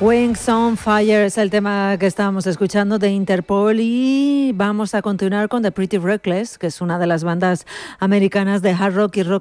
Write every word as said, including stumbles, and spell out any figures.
Wings on Fire es el tema que estábamos escuchando de Interpol y vamos a continuar con The Pretty Reckless, que es una de las bandas americanas de hard rock y rock